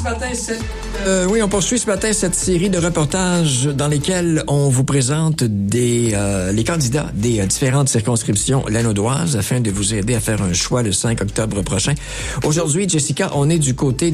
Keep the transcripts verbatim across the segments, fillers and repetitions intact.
matin cette, euh, oui, on poursuit ce matin cette série de reportages dans lesquels on vous présente des euh, les candidats des euh, différentes circonscriptions lanaudoises afin de vous aider à faire un choix le cinq octobre prochain. Aujourd'hui, Jessica, on est du côté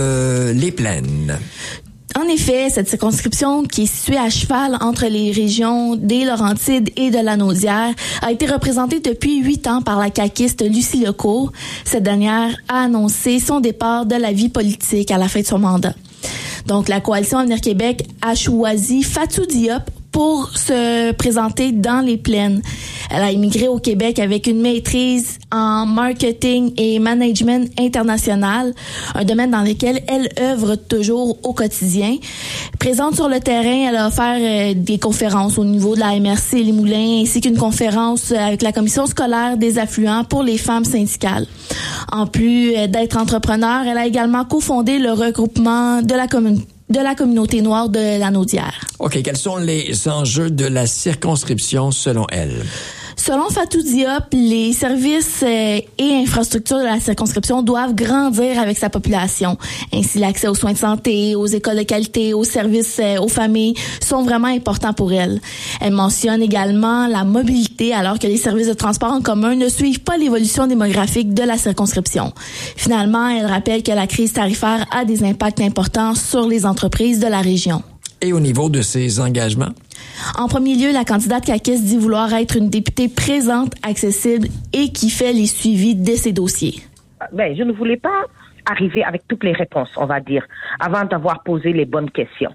de Les Plaines. En effet, cette circonscription qui est située à cheval entre les régions des Laurentides et de la Naudière a été représentée depuis huit ans par la caquiste Lucie Lecourt. Cette dernière a annoncé son départ de la vie politique à la fin de son mandat. Donc, la Coalition Avenir Québec a choisi Fatou Diop pour se présenter dans les Plaines. Elle a immigré au Québec avec une maîtrise en marketing et management international, un domaine dans lequel elle œuvre toujours au quotidien. Présente sur le terrain, elle a offert des conférences au niveau de la M R C Les Moulins, ainsi qu'une conférence avec la commission scolaire des affluents pour les femmes syndicales. En plus d'être entrepreneur, elle a également cofondé le regroupement de la communauté de la communauté noire de la Naudière. OK, quels sont les enjeux de la circonscription selon elle? Selon Fatou Diop, les services euh, et infrastructures de la circonscription doivent grandir avec sa population. Ainsi, l'accès aux soins de santé, aux écoles de qualité, aux services euh, aux familles sont vraiment importants pour elle. Elle mentionne également la mobilité alors que les services de transport en commun ne suivent pas l'évolution démographique de la circonscription. Finalement, elle rappelle que la crise tarifaire a des impacts importants sur les entreprises de la région. Et au niveau de ses engagements? En premier lieu, la candidate caquiste dit vouloir être une députée présente, accessible et qui fait les suivis de ses dossiers. Ben, je ne voulais pas arriver avec toutes les réponses, on va dire, avant d'avoir posé les bonnes questions.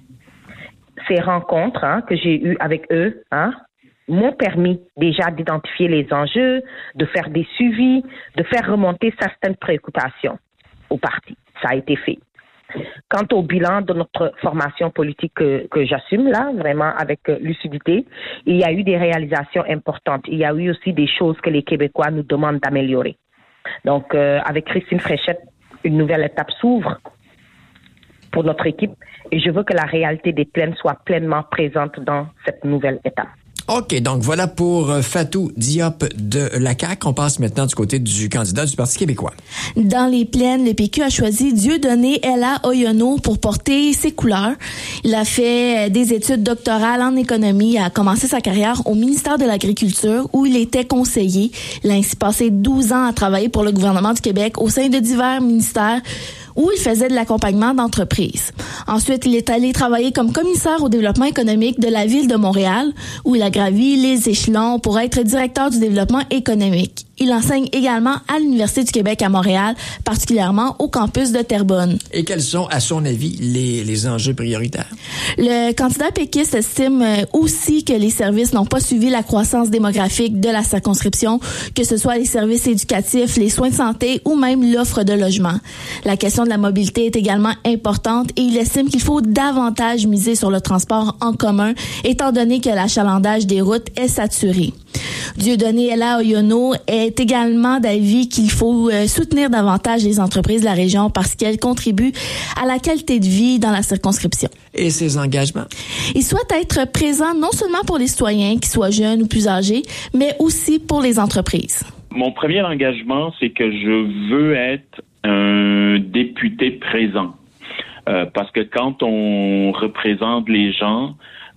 Ces rencontres hein, que j'ai eues avec eux hein, m'ont permis déjà d'identifier les enjeux, de faire des suivis, de faire remonter certaines préoccupations au parti. Ça a été fait. Quant au bilan de notre formation politique que, que j'assume là, vraiment avec euh, lucidité, il y a eu des réalisations importantes. Il y a eu aussi des choses que les Québécois nous demandent d'améliorer. Donc, euh, avec Christine Fréchette, une nouvelle étape s'ouvre pour notre équipe et je veux que la réalité des Plaines soit pleinement présente dans cette nouvelle étape. OK, donc voilà pour Fatou Diop de la C A Q. On passe maintenant du côté du candidat du Parti québécois. Dans les Plaines, le P Q a choisi Dieudonné Ella Oyono pour porter ses couleurs. Il a fait des études doctorales en économie et a commencé sa carrière au ministère de l'Agriculture où il était conseiller. Il a ainsi passé douze ans à travailler pour le gouvernement du Québec au sein de divers ministères où il faisait de l'accompagnement d'entreprises. Ensuite, il est allé travailler comme commissaire au développement économique de la ville de Montréal, où il a gravi les échelons pour être directeur du développement économique. Il enseigne également à l'Université du Québec à Montréal, particulièrement au campus de Terrebonne. Et quels sont, à son avis, les, les enjeux prioritaires? Le candidat péquiste estime aussi que les services n'ont pas suivi la croissance démographique de la circonscription, que ce soit les services éducatifs, les soins de santé ou même l'offre de logement. La question de la mobilité est également importante et il estime qu'il faut davantage miser sur le transport en commun, étant donné que l'achalandage des routes est saturé. Dieudonné Ella Oyono est également d'avis qu'il faut euh, soutenir davantage les entreprises de la région parce qu'elles contribuent à la qualité de vie dans la circonscription. Et ses engagements? Il souhaite être présent non seulement pour les citoyens, qu'ils soient jeunes ou plus âgés, mais aussi pour les entreprises. Mon premier engagement, c'est que je veux être un député présent. Euh, parce que quand on représente les gens,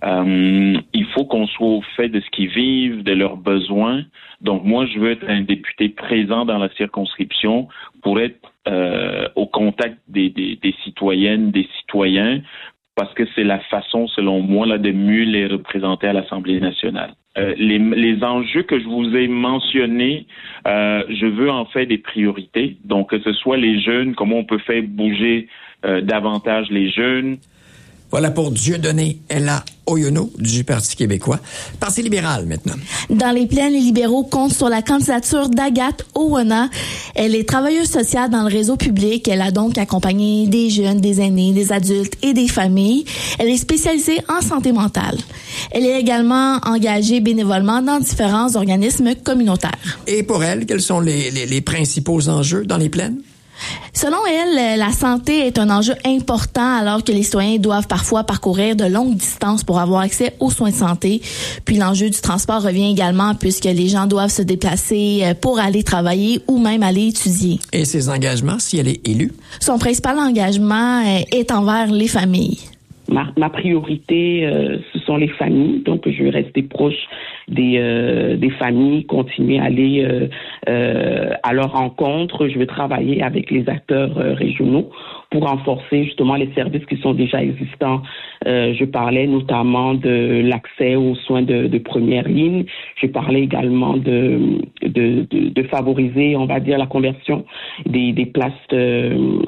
Euh, il faut qu'on soit au fait de ce qu'ils vivent, de leurs besoins. Donc, moi, je veux être un député présent dans la circonscription pour être euh, au contact des, des, des citoyennes, des citoyens, parce que c'est la façon, selon moi, là, de mieux les représenter à l'Assemblée nationale. Euh, les, les enjeux que je vous ai mentionnés, euh, je veux en fait des priorités. Donc, que ce soit les jeunes, comment on peut faire bouger euh, davantage les jeunes. Voilà pour Dieudonné Ella Oyono du Parti québécois. Parti libéral maintenant. Dans les Plaines, les libéraux comptent sur la candidature d'Agathe Owona. Elle est travailleuse sociale dans le réseau public. Elle a donc accompagné des jeunes, des aînés, des adultes et des familles. Elle est spécialisée en santé mentale. Elle est également engagée bénévolement dans différents organismes communautaires. Et pour elle, quels sont les, les, les principaux enjeux dans les Plaines? Selon elle, la santé est un enjeu important alors que les citoyens doivent parfois parcourir de longues distances pour avoir accès aux soins de santé. Puis l'enjeu du transport revient également puisque les gens doivent se déplacer pour aller travailler ou même aller étudier. Et ses engagements, si elle est élue? Son principal engagement est envers les familles. Ma, ma priorité, euh, ce sont les familles. Donc, je vais rester proche des, euh, des familles, continuer à aller euh, euh, à leur rencontre. Je vais travailler avec les acteurs euh, régionaux pour renforcer justement les services qui sont déjà existants. Euh, je parlais notamment de l'accès aux soins de, de première ligne. Je parlais également de, de, de, de favoriser, on va dire, la conversion des, des places de,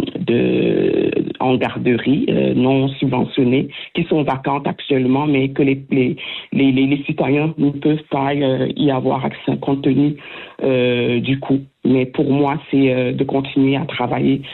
de, en garderie euh, non subventionnées qui sont vacantes actuellement, mais que les, les, les, les citoyens ne peuvent pas euh, y avoir accès compte tenu euh, du coût. Mais pour moi, c'est euh, de continuer à travailler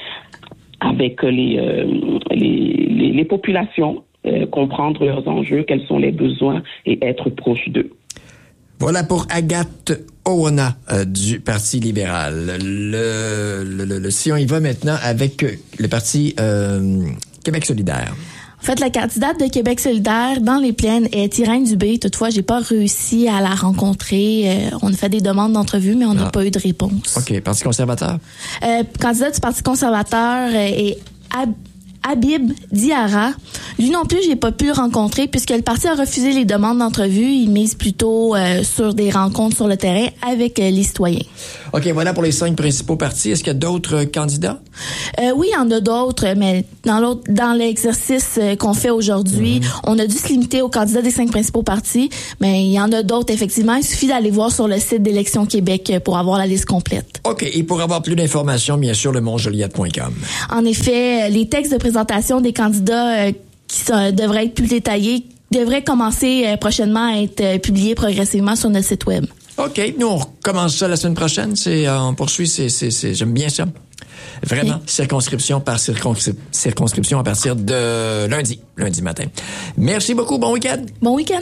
avec les, euh, les, les, les populations, euh, comprendre leurs enjeux, quels sont les besoins et être proche d'eux. Voilà pour Agathe Owona euh, du Parti libéral. Le, le, le, le, si on y va maintenant avec le Parti euh, Québec solidaire. En fait, la candidate de Québec solidaire dans les plaines est Irène Dubé. Toutefois, j'ai pas réussi à la rencontrer. Euh, on a fait des demandes d'entrevue, mais on n'a ah. pas eu de réponse. OK. Parti conservateur? Euh, candidat du Parti conservateur est Ab- Habib Diarra. Lui non plus, j'ai pas pu le rencontrer puisque le parti a refusé les demandes d'entrevue. Il mise plutôt euh, sur des rencontres sur le terrain avec euh, les citoyens. OK, voilà pour les cinq principaux partis. Est-ce qu'il y a d'autres candidats? Euh, oui, il y en a d'autres, mais dans l'autre, dans l'exercice qu'on fait aujourd'hui, mmh. on a dû se limiter aux candidats des cinq principaux partis, mais il y en a d'autres, effectivement. Il suffit d'aller voir sur le site d'Élections Québec pour avoir la liste complète. OK, et pour avoir plus d'informations, bien sûr, le mont joliette point com. En effet, les textes de présentation des candidats euh, qui sont, devraient être plus détaillés devraient commencer euh, prochainement à être euh, publiés progressivement sur notre site web. OK, nous, on recommence ça la semaine prochaine. C'est, euh, on poursuit, c'est, c'est, c'est, j'aime bien ça. Vraiment, oui. circonscription par circonscri- circonscription à partir de lundi, lundi matin. Merci beaucoup, bon week-end. Bon week-end.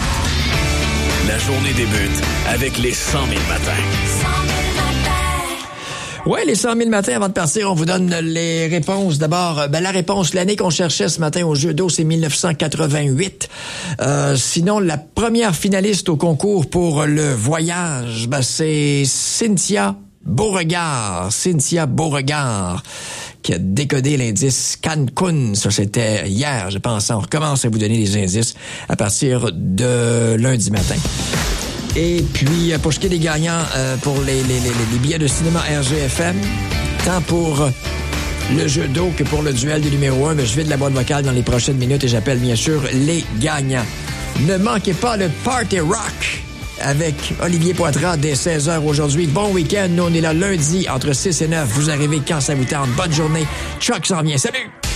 La journée débute avec les cent mille matins. Ouais, les cent mille matins, avant de partir, on vous donne les réponses. D'abord, ben, la réponse, l'année qu'on cherchait ce matin au jeu d'eau, c'est dix-neuf cent quatre-vingt-huit. Euh, sinon, la première finaliste au concours pour le voyage, ben, c'est Cynthia Beauregard. Cynthia Beauregard, qui a décodé l'indice Cancun. Ça, c'était hier, je pense. On recommence à vous donner les indices à partir de lundi matin. Et puis, pour ce qui est des gagnants euh, pour les, les, les, les billets de cinéma R G F M, tant pour le jeu d'eau que pour le duel du numéro un, mais je vais de la boîte vocale dans les prochaines minutes et j'appelle bien sûr les gagnants. Ne manquez pas le Party Rock avec Olivier Poitras dès seize heures aujourd'hui. Bon week-end, nous on est là lundi entre six et neuf. Vous arrivez quand ça vous tente. Bonne journée. Chuck s'en vient. Salut!